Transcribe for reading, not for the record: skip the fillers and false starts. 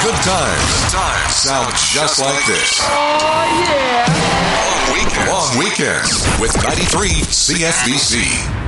Good times sound just like this. Oh, yeah. Long weekends with 93 CFBC.